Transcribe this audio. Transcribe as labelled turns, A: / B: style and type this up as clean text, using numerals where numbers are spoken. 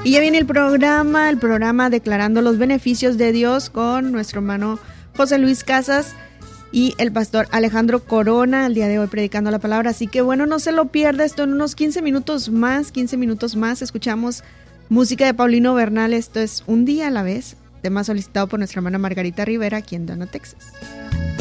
A: Y ya viene el programa Declarando los Beneficios de Dios con nuestro hermano José Luis Casas y el pastor Alejandro Corona, el día de hoy predicando la palabra. Así que bueno, no se lo pierda, esto en unos 15 minutos más, escuchamos música de Paulino Bernal. Esto es Un Día a la Vez, tema solicitado por nuestra hermana Margarita Rivera aquí en Donna, Texas.